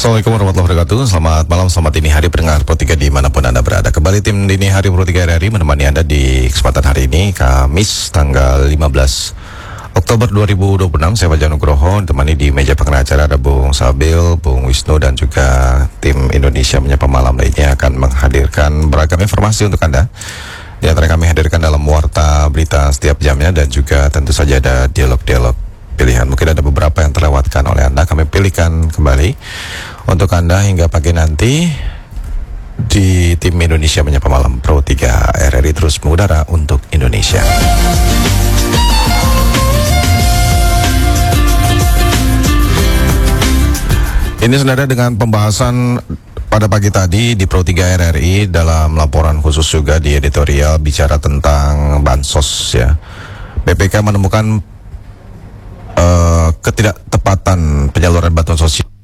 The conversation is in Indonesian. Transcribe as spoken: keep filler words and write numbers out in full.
Assalamualaikum warahmatullahi wabarakatuh. Selamat malam, selamat dini hari pendengar Pro tiga dimanapun Anda berada. Kembali tim dini hari Pro tiga R R I menemani Anda di kesempatan hari ini, Kamis tanggal lima belas Oktober dua ribu dua puluh enam. Saya Fajar Nugroho, ditemani di meja pengarah acara ada Bung Sabil, Bung Wisnu, dan juga tim Indonesia Menyapa Malam lainnya akan menghadirkan beragam informasi untuk Anda. Di antara kami hadirkan dalam warta berita setiap jamnya, dan juga tentu saja ada dialog-dialog pilihan. Mungkin ada beberapa yang terlewatkan oleh Anda, kami pilihkan kembali untuk Anda hingga pagi nanti di tim Indonesia Menyapa Malam Pro tiga R R I terus mengudara untuk Indonesia. Ini senada dengan pembahasan pada pagi tadi di Pro tiga R R I dalam laporan khusus juga di editorial bicara tentang bansos ya. B P K menemukan Uh, ketidaktepatan penyaluran bantuan sosial